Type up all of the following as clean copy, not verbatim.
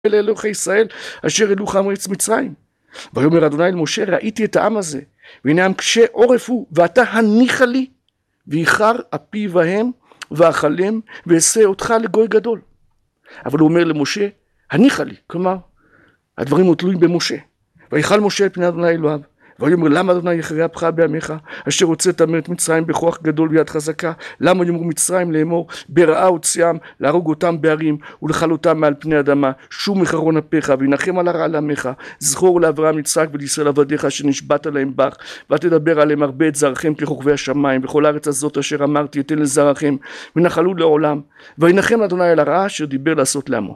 אלה אלוהי ישראל אשר העלוך מארץ מצרים. ויאמר אדוני אל משה, ראיתי את העם הזה, והנה הם קשה עורף הוא, ואתה הניחה לי, ואיחר אפי בהם, ואכלם, ואעשה אותך לגוי גדול. אבל הוא אומר למשה, הניחה לי, כלומר, הדברים מוטלויים במשה. ויחל משה את פני אדוני אלוהיו, ויאמר למה אדוני יכרה אפך בעמך, אשר הוצאת מארץ מצרים בכוח גדול ויד חזקה, למה יאמרו מצרים לאמור, ברעה הוציאם, להרוג אותם בערים, ולכלותם מעל פני אדמה, שום מחרון אפיך, וינחם על הרע לעמך, זכור לאברהם יצחק ולישראל עבדיך, אשר נשבעת להם בך, ותדבר עליהם הרבה את זרעכם ככוכבי השמיים, וכל הארץ הזאת אשר אמרתי אתן לזרעכם, ונחלו לעולם, וינחם אדוני על הרעה אשר דיבר לעשות לעמו.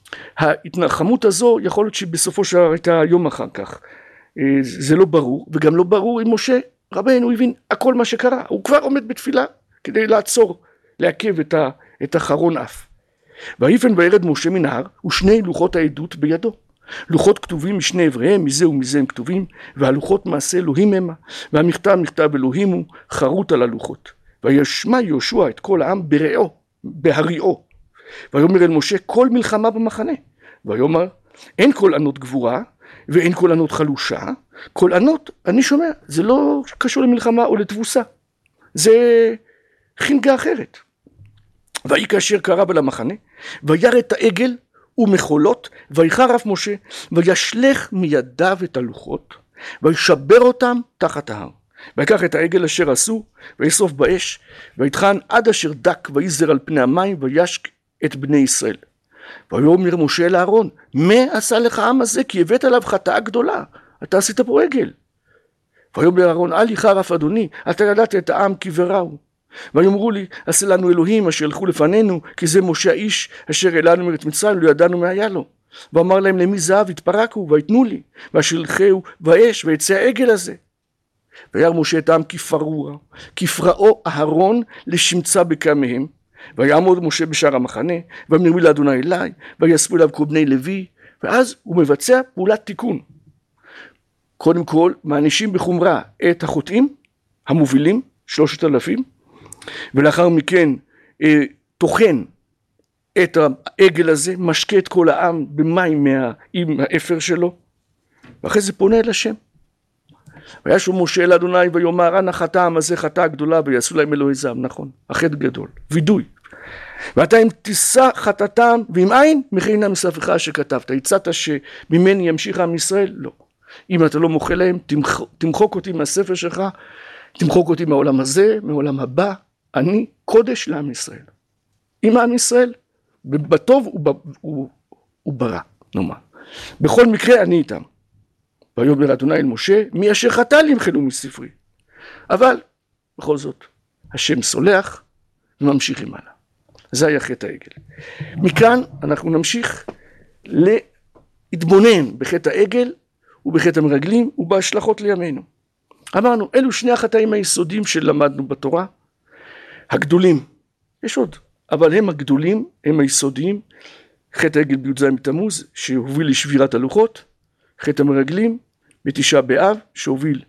ההתנחמות הזו יכול להיות שבסופו של דבר הייתה יום אחר כך. זה לא ברור, וגם לא ברור אם משה רבנו הבין הכל מה שקרה. הוא כבר עומד בתפילה כדי לעצור, לעכב את החרון אף. ויפן וירד משה מן ההר, ושני לוחות העדות בידו. לוחות כתובים משני עבריהם, מזה ומזה הם כתובים, והלוחות מעשה אלוהים המה, והמכתב מכתב אלוהים הוא חרוט על הלוחות. וישמע יהושע את כל העם ברעו, בהריעו. ויאמר אל משה כל מלחמה במחנה. ויאמר אין כל ענות גבורה, ואין כל ענות חלושה, כל ענות, אני שומע, זה לא קשור למלחמה או לתבוסה, זה חינגה אחרת. ויהי כאשר קרב אל המחנה, וירא את העגל ומחולות, ויחר אף משה, וישלך מידיו את הלוחות, וישבר אותם תחת ההר. ויקח את העגל אשר עשו, וישרוף באש, ויטחן עד אשר דק, ויזר על פני המים, וישק את בני ישראל. ויאמר משה אל אהרון, מה עשה לך העם הזה? כי הבאת עליו חטאה גדולה, אתה עשית פה עגל. ויאמר אהרון, אל יחר אף אדוני, אתה ידעת את העם כי בראו. ויאמרו לי, עשה לנו אלוהים אשר ילכו לפנינו, כי זה משה האיש אשר העלנו מארץ מצרים, לא ידענו מה היה לו. ואמר להם, למי זהב יתפרקו ויתנו לי, ואשר ילכהו באש ויצא העגל הזה. וירא משה את העם כפרעו אהרון לשמצה בקמיהם. ויעמוד משה בשער המחנה, ויאמרו לאדוני אלי, ויאספו אליו כל בני לוי, ואז הוא מבצע פעולת תיקון. קודם כל, מענישים בחומרה את החוטאים, המובילים, 3,000, ולאחר מכן טוחן את העגל הזה, משקה את כל העם במים עם האפר שלו, ואחרי זה פונה אל השם. וישוב משה אל אדוני ויאמר, אנא חטא העם הזה חטאה גדולה, ויעשו להם אלוהי זעם, נכון, החטא גדול, וידוי. ואתה אם תישא חטאתם, ואם אין, מחיינה מספרך אשר כתבת. הצעת שממני ימשיך עם ישראל? לא. אם אתה לא מוחה להם, תמחוק אותי מהספר שלך, תמחוק אותי מהעולם הזה, מהעולם הבא. אני קודש לעם ישראל. עם עם ישראל, בטוב וברע, נאמר. בכל מקרה אני איתם. ויאמר אדוני אל משה, מי אשר חטא לי ימחלו מספרי. אבל בכל זאת, השם סולח וממשיכים הלאה. זה היה חטא העגל. מכאן אנחנו נמשיך להתבונן בחטא העגל ובחטא המרגלים ובהשלכות לימינו. אמרנו, אלו שני החטאים היסודיים שלמדנו בתורה, הגדולים, יש עוד, אבל הם הגדולים, הם היסודיים, חטא העגל בי"ז בתמוז שהוביל לשבירת הלוחות, חטא המרגלים בתשעה באב שהוביל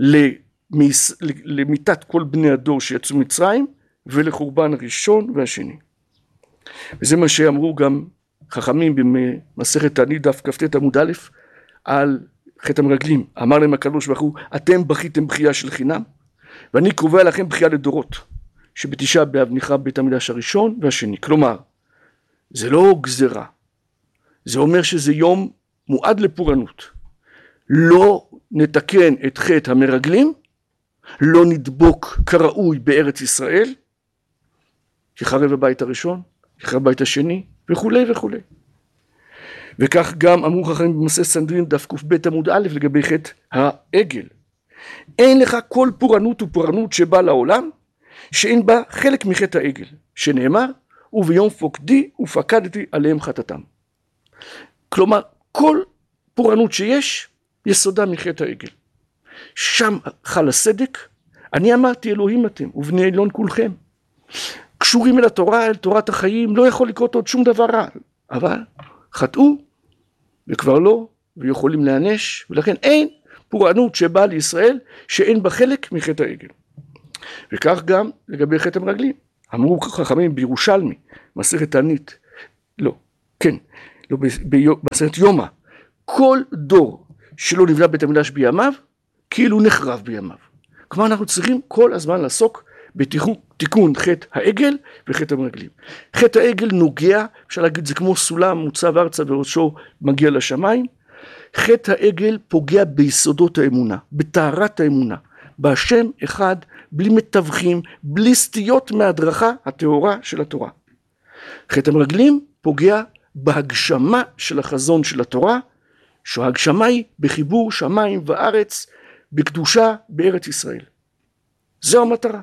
למיתת כל בני הדור שיצאו מצרים ולחורבן הראשון והשני. וזה מה שאמרו גם חכמים במסכת תענית דף כ"ט עמוד א' על חטא המרגלים. אמר להם הקדוש ברוך הוא, אתם בכיתם בכייה של חינם, ואני קובע לכם בכייה לדורות, שבתשעה באב נחרב בית המקדש הראשון והשני. כלומר, זה לא גזרה, זה אומר שזה יום מועד לפורענות. לא נתקן את חטא המרגלים, לא נדבוק כראוי בארץ ישראל, יחרב הבית הראשון, יחרב הבית השני, וכו' וכו'. וכך גם אמרו חכמים במסכת סנהדרין דף ק"ב עמוד א' לגבי חטא העגל. אין לך כל פורענות ופורענות שבא לעולם, שאין בה חלק מחטא העגל, שנאמר, וביום פוקדי ופקדתי עליהם חטאתם. כלומר, כל פורענות שיש, יסודה מחטא העגל. שם חל הסדק, אני אמרתי אלוהים אתם, ובני אלון כולכם. קשורים אל התורה, אל תורת החיים, לא יכול לקרות עוד שום דבר רע. אבל חטאו, וכבר לא, ויכולים להיענש, ולכן אין פורענות שבאה לישראל, שאין בה חלק מחטא העגל. וכך גם לגבי חטא המרגלים. אמרו חכמים בירושלמי, מסכת תענית, לא, כן, לא, בסרט יומא, כל דור שלא נבנה בית המקדש בימיו, כאילו נחרב בימיו. כלומר, אנחנו צריכים כל הזמן לעסוק בתיקון חטא העגל וחטא המרגלים. חטא העגל נוגע, אפשר להגיד, זה כמו סולם מוצב ארצה וראשו מגיע לשמיים. חטא העגל פוגע ביסודות האמונה, בטהרת האמונה, בהשם אחד, בלי מתווכים, בלי סטיות מההדרכה הטהורה של התורה. חטא המרגלים פוגע בהגשמה של החזון של התורה, שההגשמה היא בחיבור שמיים וארץ, בקדושה בארץ ישראל. זו המטרה.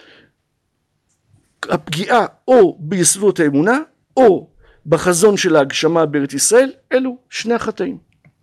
הפגיעה או ביסודות האמונה, או בחזון של ההגשמה בארץ ישראל, אלו שני החטאים.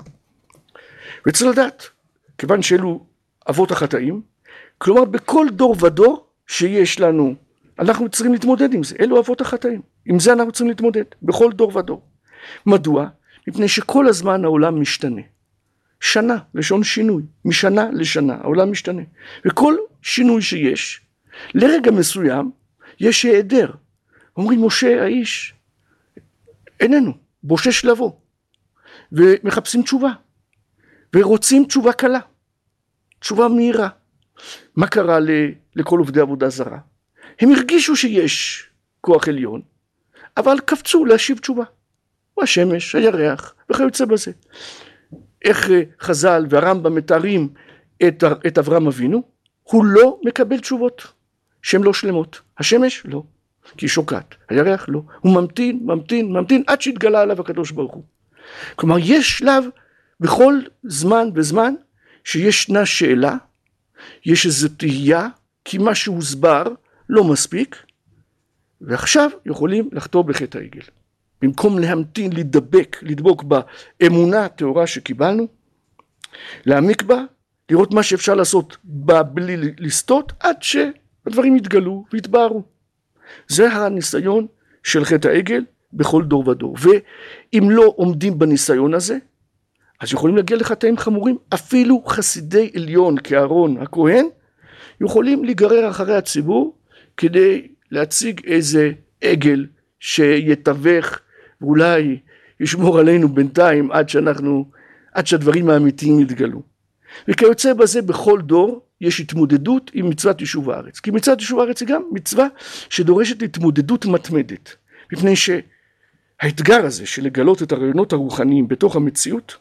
וצריך לדעת, כיוון שאלו אבות החטאים, כלומר בכל דור ודור שיש לנו, אנחנו צריכים להתמודד עם זה, אלו אבות החטאים. עם זה אנחנו צריכים להתמודד, בכל דור ודור. מדוע? מפני שכל הזמן העולם משתנה. שנה, לשון שינוי, משנה לשנה, העולם משתנה. וכל שינוי שיש, לרגע מסוים, יש היעדר. אומרים, משה האיש, איננו, בושש לבוא. ומחפשים תשובה. ורוצים תשובה קלה. תשובה מהירה. מה קרה לכל עובדי עבודה זרה? הם הרגישו שיש כוח עליון, אבל קפצו להשיב תשובה. השמש, הירח, וכיוצא בזה. איך חז"ל והרמב"ם מתארים את אברהם אבינו? הוא לא מקבל תשובות שהן לא שלמות. השמש לא, כי היא שוקעת. הירח לא. הוא ממתין עד שהתגלה עליו הקדוש ברוך הוא. כלומר, יש שלב בכל זמן וזמן שישנה שאלה, יש איזו תהייה, כי מה שהוסבר לא מספיק, ועכשיו יכולים לחטוא בחטא העגל. במקום להמתין, לדבוק באמונה הטהורה שקיבלנו, להעמיק בה, לראות מה שאפשר לעשות בה בלי לסטות, עד שהדברים יתגלו ויתבהרו. זה הניסיון של חטא העגל בכל דור ודור. ואם לא עומדים בניסיון הזה, אז יכולים להגיע לחטאים חמורים. אפילו חסידי עליון כאהרון הכהן, יכולים להיגרר אחרי הציבור, כדי להציג איזה עגל שיתווך, ואולי ישמור עלינו בינתיים עד שהדברים האמיתיים יתגלו. וכיוצא בזה בכל דור יש התמודדות עם מצוות יישוב הארץ. כי מצוות יישוב הארץ היא גם מצווה שדורשת התמודדות מתמדת. מפני שהאתגר הזה של לגלות את הרעיונות הרוחניים בתוך המציאות,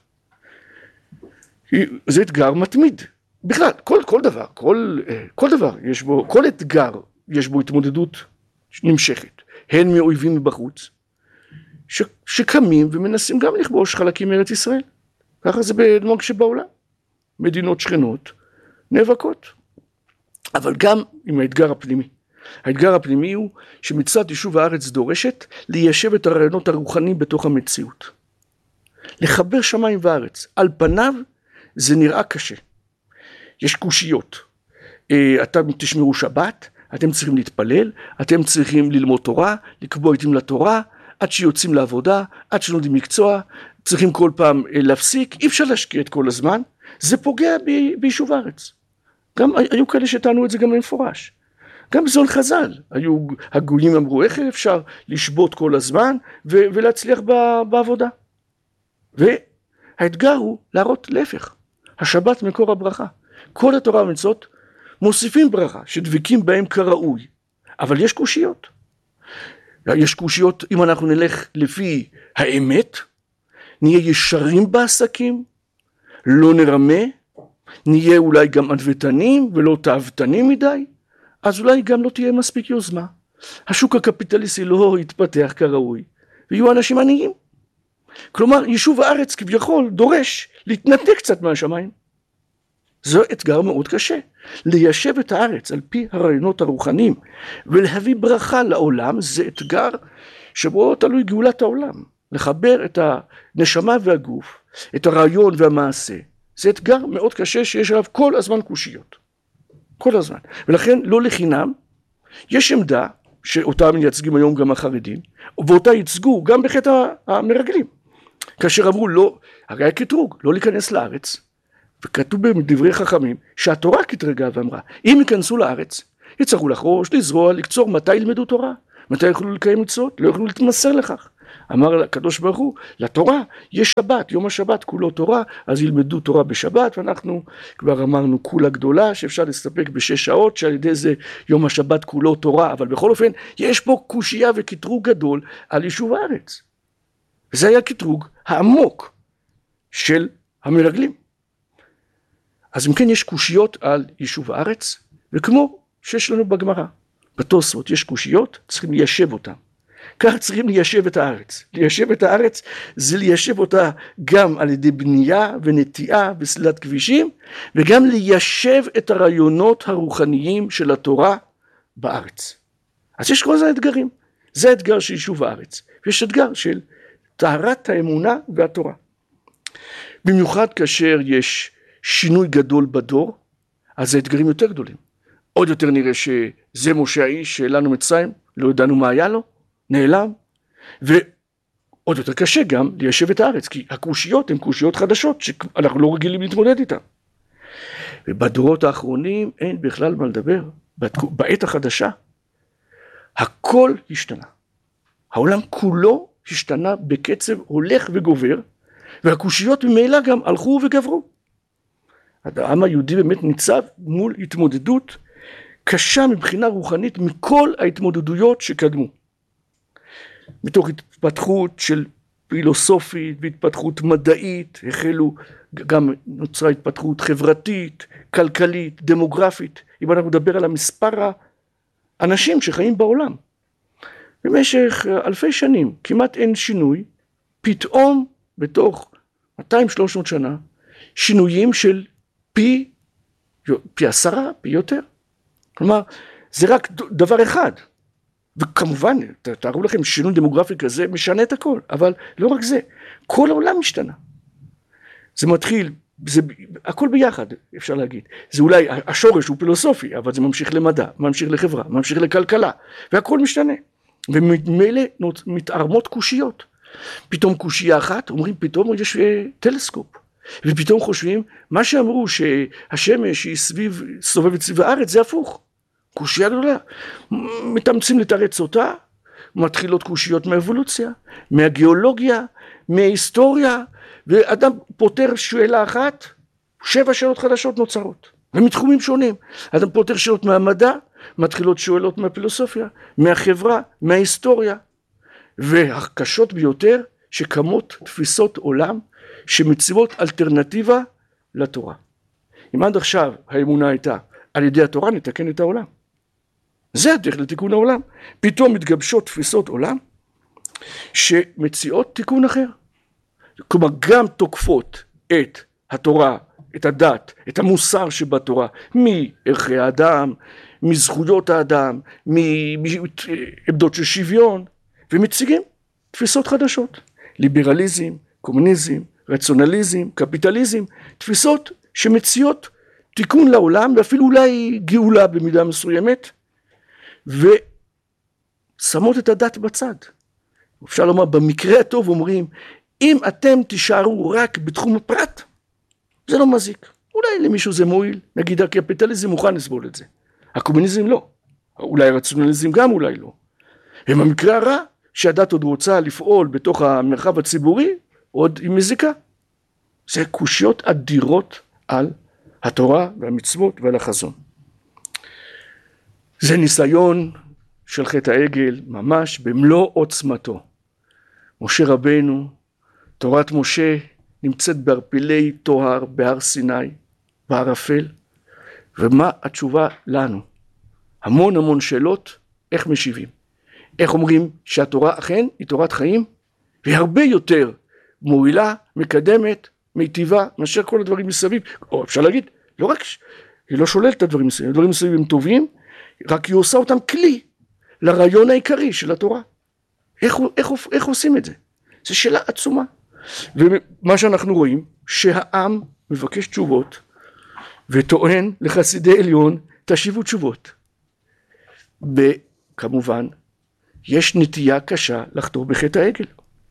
זה אתגר מתמיד. בכלל, כל דבר יש בו, כל אתגר יש בו התמודדות נמשכת. הן מאויבים מבחוץ, שקמים ומנסים גם לכבוש חלקים מארץ ישראל. ככה זה בדמוג שבעולם. מדינות שכנות נאבקות. אבל גם עם האתגר הפנימי. האתגר הפנימי הוא שמצוות יישוב הארץ דורשת ליישב את הרעיונות הרוחניים בתוך המציאות. לחבר שמיים וארץ. על פניו זה נראה קשה. יש קושיות. אתם תשמרו שבת, אתם צריכים להתפלל, אתם צריכים ללמוד תורה, לקבוע עתים לתורה, עד שיוצאים לעבודה, עד שלומדים מקצוע, צריכים כל פעם להפסיק, אי אפשר להשקיע את כל הזמן, זה פוגע ביישוב הארץ. גם היו כאלה שטענו את זה גם במפורש. גם בזמן חז"ל, הגויים אמרו, איך אפשר לשבות כל הזמן ולהצליח בעבודה? והאתגר הוא להראות להפך, השבת מקור הברכה. כל התורה והמצוות מוסיפים ברכה, שדבקים בהם כראוי, אבל יש קושיות. יש קושיות אם אנחנו נלך לפי האמת, נהיה ישרים בעסקים, לא נרמה, נהיה אולי גם ענוותנים ולא תאוותנים מדי, אז אולי גם לא תהיה מספיק יוזמה. השוק הקפיטליסטי לא יתפתח כראוי, ויהיו אנשים עניים. כלומר, יישוב הארץ כביכול דורש להתנתק קצת מהשמיים. זה אתגר מאוד קשה, ליישב את הארץ על פי הרעיונות הרוחניים, ולהביא ברכה לעולם, זה אתגר שבו תלוי גאולת העולם. לחבר את הנשמה והגוף, את הרעיון והמעשה, זה אתגר מאוד קשה שיש עליו כל הזמן קושיות. כל הזמן. ולכן לא לחינם, יש עמדה שאותה מייצגים היום גם החרדים, ואותה ייצגו גם בחטא המרגלים. כאשר אמרו לא, הרי היה קטרוג, לא להיכנס לארץ, וכתוב בדברי חכמים שהתורה קטרגה ואמרה, אם ייכנסו לארץ, יצטרכו לחרוש, לזרוע, לקצור, מתי ילמדו תורה? מתי יוכלו לקיים מצוות? לא יוכלו להתמסר לכך. אמר הקדוש ברוך הוא, לתורה יש שבת, יום השבת כולו תורה, אז ילמדו תורה בשבת, ואנחנו כבר אמרנו כולה גדולה, שאפשר להסתפק בשש שעות, שעל ידי זה יום השבת כולו תורה, אבל בכל אופן, יש פה קושייה וקטרוג גדול על יישוב הארץ. וזה היה קטרוג העמוק של המרגלים. אז אם כן יש קושיות על יישוב הארץ, וכמו שיש לנו בגמרא, בתוספות יש קושיות, צריכים ליישב אותם. כך צריכים ליישב את הארץ. ליישב את הארץ זה ליישב אותה גם על ידי בנייה ונטיעה וסלילת כבישים, וגם ליישב את הרעיונות הרוחניים של התורה בארץ. אז יש כל זה אתגרים. זה האתגר של יישוב הארץ. ויש אתגר של טהרת האמונה והתורה. במיוחד כאשר יש שינוי גדול בדור, אז האתגרים יותר גדולים. עוד יותר נראה שזה משה האיש שאלנו מצרים, לא ידענו מה היה לו, נעלם, ועוד יותר קשה גם ליישב את הארץ, כי הקושיות הן קושיות חדשות שאנחנו לא רגילים להתמודד איתן. ובדורות האחרונים אין בכלל מה לדבר, בעת החדשה, הכל השתנה. העולם כולו השתנה בקצב הולך וגובר, והקושיות ממילא גם הלכו וגברו. העם היהודי באמת ניצב מול התמודדות קשה מבחינה רוחנית מכל ההתמודדויות שקדמו. מתוך התפתחות של פילוסופית והתפתחות מדעית, החלו גם נוצרה התפתחות חברתית, כלכלית, דמוגרפית. אם אנחנו נדבר על המספר האנשים שחיים בעולם, במשך אלפי שנים כמעט אין שינוי, פתאום בתוך 200-300 שנה, שינויים של פי 10, פי יותר. כלומר, זה רק דבר אחד. וכמובן, תארו לכם, שינוי דמוגרפי כזה משנה את הכל, אבל לא רק זה, כל העולם משתנה. זה מתחיל, זה הכל ביחד, אפשר להגיד. זה אולי, השורש הוא פילוסופי, אבל זה ממשיך למדע, ממשיך לחברה, ממשיך לכלכלה, והכל משתנה. וממילא מתערמות קושיות. פתאום קושייה אחת, אומרים פתאום יש טלסקופ. ופתאום חושבים, מה שאמרו שהשמש היא סובבת סביב הארץ, זה הפוך. קושייה גדולה. מתאמצים לתרץ אותה, מתחילות קושיות מהאבולוציה, מהגיאולוגיה, מההיסטוריה, ואדם פותר שאלה אחת, 7 שאלות חדשות נוצרות, ומתחומים שונים. אדם פותר שאלות מהמדע, מתחילות שאלות מהפילוסופיה, מהחברה, מההיסטוריה, והקשות ביותר שקמות תפיסות עולם שמציבות אלטרנטיבה לתורה. אם עד עכשיו האמונה הייתה על ידי התורה נתקן את העולם, זה הדרך לתיקון העולם. פתאום מתגבשות תפיסות עולם שמציעות תיקון אחר. כלומר גם תוקפות את התורה, את הדת, את המוסר שבתורה, מערכי האדם, מזכויות האדם, מעמדות של שוויון, ומציגים תפיסות חדשות. ליברליזם, קומוניזם, רציונליזם, קפיטליזם, תפיסות שמציעות תיקון לעולם, ואפילו אולי גאולה במידה מסוימת, ושמות את הדת בצד. אפשר לומר, במקרה הטוב אומרים, אם אתם תישארו רק בתחום הפרט, זה לא מזיק. אולי למישהו זה מועיל, נגיד הקפיטליזם מוכן לסבול את זה. הקומוניזם לא. אולי הרציונליזם גם אולי לא. ובמקרה הרע, שהדת עוד רוצה לפעול בתוך המרחב הציבורי, עוד היא מזיקה. זה קושיות אדירות על התורה והמצוות ועל החזון. זה ניסיון של חטא העגל ממש במלוא עוצמתו. משה רבנו, תורת משה נמצאת בערפילי טוהר בהר סיני, בערפל, ומה התשובה לנו? המון שאלות, איך משיבים? איך אומרים שהתורה אכן היא תורת חיים, והיא הרבה יותר מועילה, מקדמת, מיטיבה, מאשר כל הדברים מסביב. או אפשר להגיד, לא רק, היא לא שוללת את הדברים מסביב, הדברים מסביב הם טובים, רק היא עושה אותם כלי לרעיון העיקרי של התורה. איך עושים את זה? זו שאלה עצומה. ומה שאנחנו רואים, שהעם מבקש תשובות, וטוען לחסידי עליון, תשיבו תשובות. וכמובן, יש נטייה קשה לחתור בחטא העגל.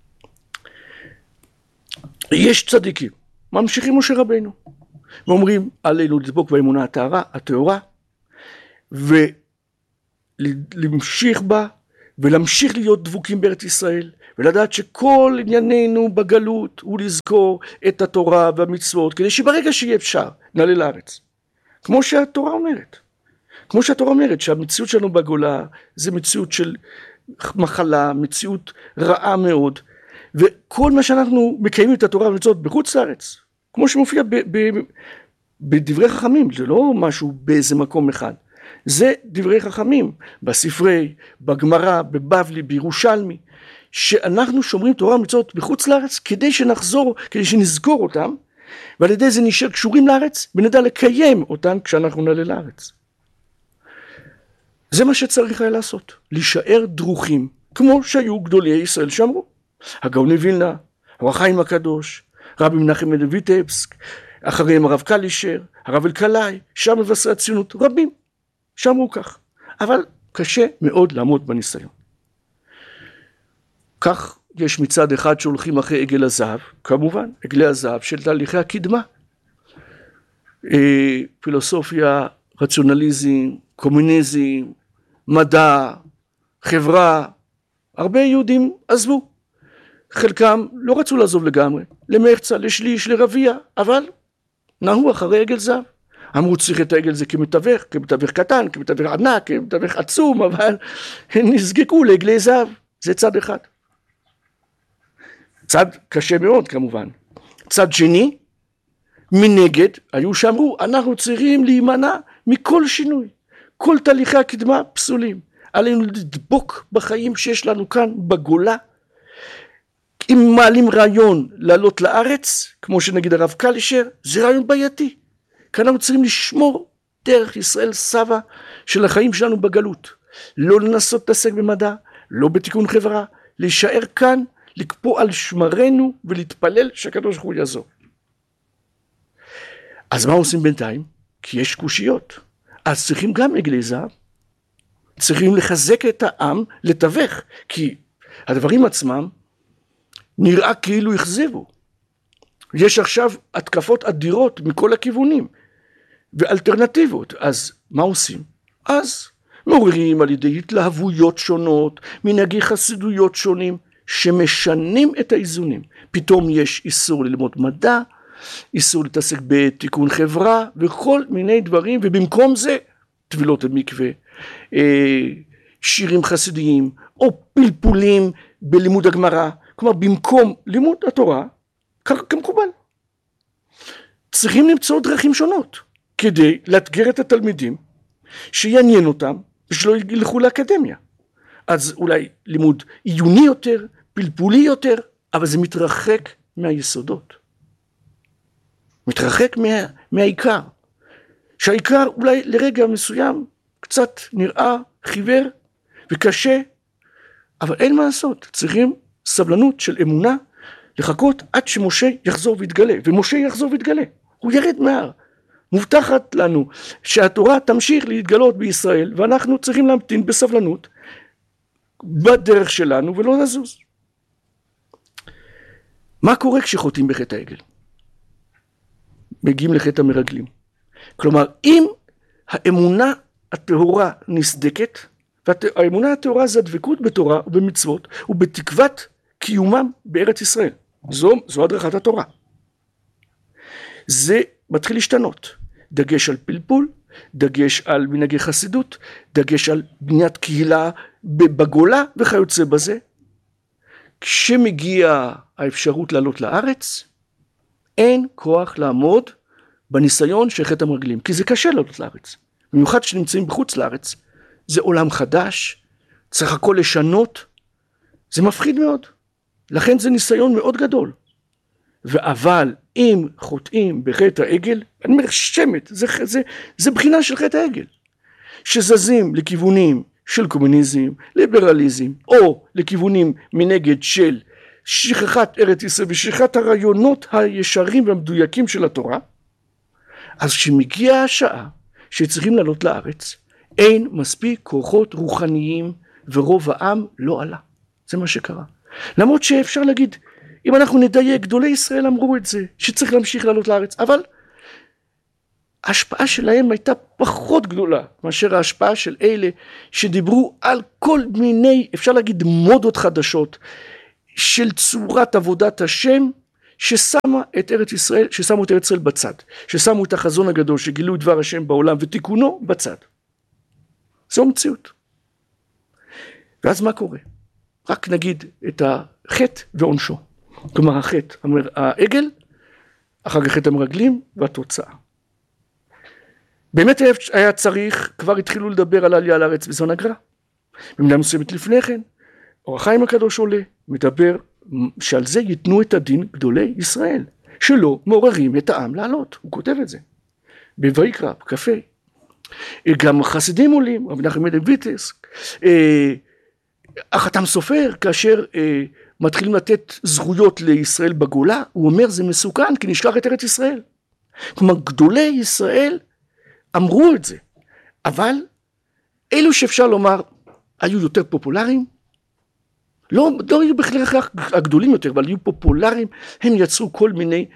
יש צדיקים, ממשיכים משה רבנו, ואומרים עלינו לדבוק באמונה הטהורה, ולהמשיך בה, ולהמשיך להיות דבוקים בארץ ישראל, ולדעת שכל ענייננו בגלות הוא לזכור את התורה והמצוות, כדי שברגע שיהיה אפשר נעלה לארץ. כמו שהתורה אומרת. כמו שהתורה אומרת שהמציאות שלנו בגולה זה מציאות של מחלה, מציאות רעה מאוד, וכל מה שאנחנו מקיימים את התורה והמצוות בחוץ לארץ, כמו שמופיע בדברי חכמים, זה לא משהו באיזה מקום אחד, זה דברי חכמים, בספרי, בגמרא, בבבלי, בירושלמי, שאנחנו שומרים תורה ומצוות בחוץ לארץ, כדי שנחזור, כדי שנזכור אותם, ועל ידי זה נשאר קשורים לארץ, ונדע לקיים אותם כשאנחנו נעלה לארץ. זה מה שצריך היה לעשות, להישאר דרוכים, כמו שהיו גדולי ישראל שאמרו. הגאון מווילנה, אור החיים הקדוש, רבי מנחם מוויטבסק, אחריהם הרב קלישר, הרב אלקלעי, שם מבשרי הציונות, רבים שאמרו כך. אבל קשה מאוד לעמוד בניסיון. כך יש מצד אחד שהולכים אחרי עגל הזהב, כמובן, עגלי הזהב של תהליכי הקדמה. פילוסופיה, רציונליזם, קומוניזם, מדע, חברה, הרבה יהודים עזבו. חלקם לא רצו לעזוב לגמרי, למחצה, לשליש, לרביע, אבל נהו אחרי עגל זהב. אמרו צריך את העגל זה כמתווך קטן, כמתווך ענק, כמתווך עצום, אבל הם נזקקו לעגלי זהב. זה צד אחד. צד קשה מאוד כמובן. צד שני, מנגד, היו שאמרו, אנחנו צריכים להימנע מכל שינוי. כל תהליכי הקדמה פסולים. עלינו לדבוק בחיים שיש לנו כאן בגולה. אם מעלים רעיון לעלות לארץ, כמו שנגיד הרב קלישר, זה רעיון בעייתי. כאן אנחנו צריכים לשמור דרך ישראל סבא של החיים שלנו בגלות. לא לנסות להתעסק במדע, לא בתיקון חברה, להישאר כאן, לקפוא על שמרנו ולהתפלל שהקדוש ברוך הוא יעזור. אז מה עושים בינתיים? כי יש קושיות. אז צריכים גם עגלי זהב. צריכים לחזק את העם, לתווך, כי הדברים עצמם נראה כאילו יחזבו. יש עכשיו התקפות אדירות מכל הכיוונים, ואלטרנטיבות. אז מה עושים? אז מעוררים על ידי התלהבויות שונות, מנהגי חסידויות שונים, שמשנים את האיזונים. פתאום יש איסור ללמוד מדע, איסור להתעסק בתיקון חברה, וכל מיני דברים, ובמקום זה, טבילות המקווה, שירים חסידיים, או פלפולים בלימוד הגמרא, כלומר במקום לימוד התורה, כמקובל. צריכים למצוא דרכים שונות, כדי לאתגר את התלמידים, שיעניין אותם, ושלא ילכו לאקדמיה. אז אולי לימוד עיוני יותר, פלפולי יותר, אבל זה מתרחק מהיסודות. מתרחק מהעיקר. שהעיקר אולי לרגע מסוים קצת נראה חיוור וקשה, אבל אין מה לעשות. צריכים סבלנות של אמונה לחכות עד שמשה יחזור ויתגלה. ומשה יחזור ויתגלה. הוא ירד מהר. מובטחת לנו שהתורה תמשיך להתגלות בישראל, ואנחנו צריכים להמתין בסבלנות בדרך שלנו ולא לזוז. מה קורה כשחוטאים בחטא העגל? מגיעים לחטא המרגלים. כלומר, אם האמונה הטהורה נסדקת, והאמונה הטהורה זה הדבקות בתורה ובמצוות, ובתקוות קיומם בארץ ישראל. זו הדרכת התורה. זה מתחיל להשתנות. דגש על פלפול, דגש על מנהגי חסידות, דגש על בניית קהילה בגולה וכיוצא בזה. כשמגיעה האפשרות לעלות לארץ, אין כוח לעמוד בניסיון של חטא המרגלים, כי זה קשה לעלות לארץ. במיוחד שנמצאים בחוץ לארץ, זה עולם חדש, צריך הכל לשנות, זה מפחיד מאוד. לכן זה ניסיון מאוד גדול. אבל אם חוטאים בחטא העגל, אני אומר שמת, זה בחינה של חטא העגל, שזזים לכיוונים של קומוניזם, ליברליזם, או לכיוונים מנגד של שכחת ארץ ישראל ושכחת הרעיונות הישרים והמדויקים של התורה, אז כשמגיעה השעה שצריכים לעלות לארץ, אין מספיק כוחות רוחניים ורוב העם לא עלה. זה מה שקרה. למרות שאפשר להגיד, אם אנחנו נדייק, גדולי ישראל אמרו את זה, שצריך להמשיך לעלות לארץ, אבל ההשפעה שלהם הייתה פחות גדולה מאשר ההשפעה של אלה שדיברו על כל מיני, אפשר להגיד, מודות חדשות של צורת עבודת השם, ששמו את ארץ ישראל בצד, ששמו את החזון הגדול שגילו את דבר השם בעולם ותיקונו בצד. זו מציאות. ואז מה קורה? רק נגיד את החטא ועונשו. כלומר החטא, העגל, אחר כך חטא המרגלים והתוצאה. באמת היה צריך, כבר התחילו לדבר על העלייה לארץ בזמן הגר"א. במידה מסוימת לפני כן, אור החיים הקדוש עולה, מדבר שעל זה ייתנו את הדין גדולי ישראל, שלא מעוררים את העם לעלות. הוא כותב את זה. בויקרא, בקפה. גם חסידים עולים, רבי נחמן מוויטלסק, החתם סופר, כאשר מתחילים לתת זכויות לישראל בגולה, הוא אומר זה מסוכן כי נשכח את ארץ ישראל. כלומר גדולי ישראל אמרו את זה, אבל אלו שאפשר לומר היו יותר פופולריים, לא היו בכלל הגדולים יותר, אבל היו פופולריים, הם יצרו כל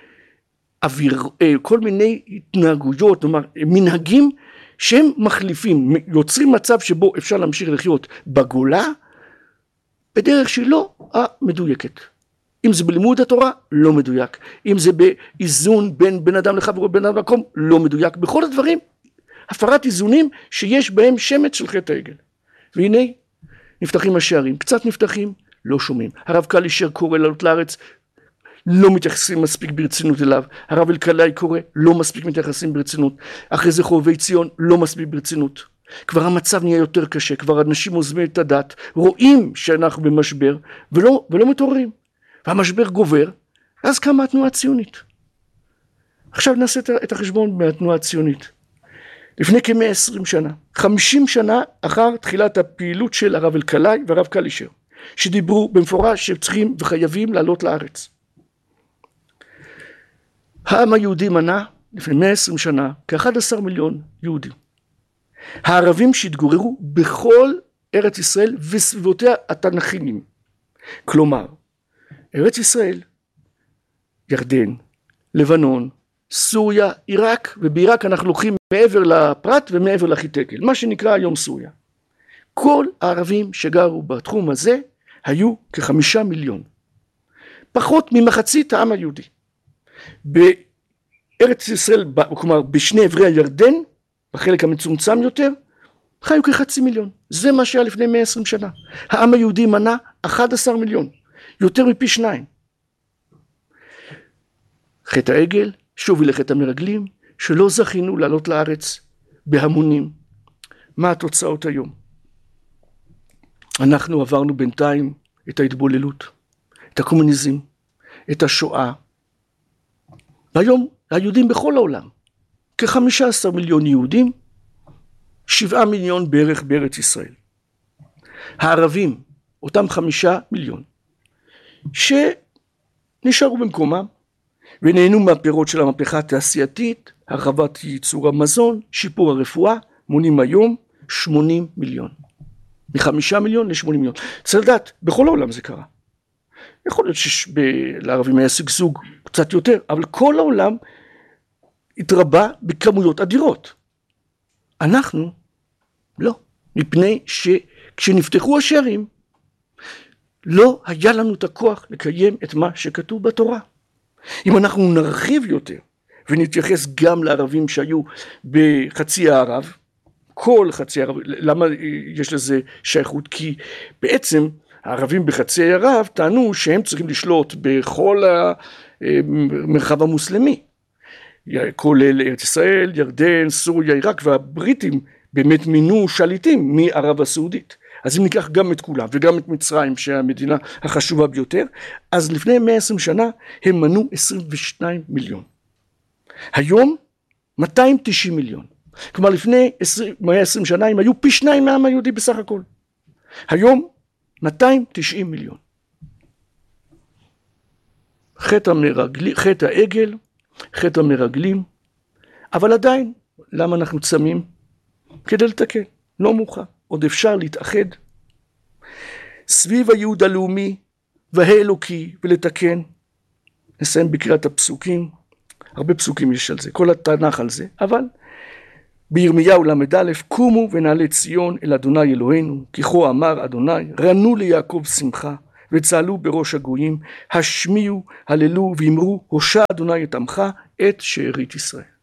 מיני התנהגויות, כלומר מנהגים שהם מחליפים, יוצרים מצב שבו אפשר להמשיך לחיות בגולה, בדרך שהיא לא המדויקת. אם זה בלימוד התורה, לא מדויק. אם זה באיזון בין בן אדם לחברו, בין אדם למקום, לא מדויק. בכל הדברים, הפרת איזונים שיש בהם שמץ של חטא העגל. והנה, נפתחים השערים. קצת נפתחים, לא שומעים. הרב קלישר קורא לעלות לארץ, לא מתייחסים מספיק ברצינות אליו. הרב אלקלעי קורא, לא מספיק מתייחסים ברצינות. אחרי זה חובבי ציון, לא מספיק ברצינות. כבר המצב נהיה יותר קשה, כבר אנשים עוזבים את הדת, רואים שאנחנו במשבר, ולא מתעוררים. והמשבר גובר, אז קמה התנועה הציונית. עכשיו נעשה את החשבון מהתנועה הציונית. לפני כ-120 שנה, 50 שנה אחר תחילת הפעילות של הרב אלקלעי והרב קלישר, שדיברו במפורש שצריכים וחייבים לעלות לארץ. העם היהודי מנה לפני 120 שנה כ-11 מיליון יהודים. הערבים שהתגוררו בכל ארץ ישראל וסביבותיה התנ"כיים. כלומר, ארץ ישראל, ירדן, לבנון, סוריה, עיראק, ובעיראק אנחנו לוקחים מעבר לפרת ומעבר לחיתקל, מה שנקרא היום סוריה. כל הערבים שגרו בתחום הזה היו כ5 מיליון. פחות ממחצית העם היהודי. בארץ ישראל, כלומר בשני עברי הירדן, בחלק המצומצם יותר, חיו כ500,000. זה מה שהיה לפני 120 שנה. העם היהודי מנה 11 מיליון, יותר מפי 2. חטא העגל, שוב לחטא המרגלים, שלא זכינו לעלות לארץ בהמונים. מה התוצאות היום? אנחנו עברנו בינתיים את ההתבוללות, את הקומוניזם, את השואה. והיום היהודים בכל העולם, כ15 מיליון יהודים, 7 מיליון בערך בארץ ישראל. הערבים, אותם 5 מיליון, שנשארו במקומם, ונהנו מהפירות של המהפכה התעשייתית, הרחבת ייצור המזון, שיפור הרפואה, מונים היום 80 מיליון. מ5 מיליון ל80 מיליון. צריך לדעת, בכל העולם זה קרה. יכול להיות שלערבים היה סגסוג קצת יותר, אבל כל העולם התרבה בכמויות אדירות. אנחנו לא, מפני שכשנפתחו השערים, לא היה לנו את הכוח לקיים את מה שכתוב בתורה. אם אנחנו נרחיב יותר ונתייחס גם לערבים שהיו בחצי הערב, כל חצי הערב, למה יש לזה שייכות? כי בעצם הערבים בחצי הערב טענו שהם צריכים לשלוט בכל המרחב המוסלמי, כולל ארץ ישראל, ירדן, סוריה, עיראק, והבריטים באמת מינו שליטים מערב הסעודית. אז אם ניקח גם את כולם וגם את מצרים שהמדינה החשובה ביותר, אז לפני 120 שנה הם מנו 22 מיליון. היום 290 מיליון. כלומר לפני 120 שנה הם היו פי 2 מהעם היהודי בסך הכל. היום 290 מיליון. חטא העגל, חטא המרגלים, אבל עדיין, למה אנחנו צמים? כדי לתקן, לא מאוחר. עוד אפשר להתאחד סביב הייעוד הלאומי והאלוקי ולתקן. נסיים בקריאת הפסוקים. הרבה פסוקים יש על זה, כל התנ"ך על זה, אבל בירמיהו ל"א, קומו ונעלה ציון אל אדוני אלוהינו, כי כה אמר אדוני, רנו ליעקב שמחה, וצהלו בראש הגויים, השמיעו, הללו ואמרו, הושע אדוני את עמך, את שארית ישראל.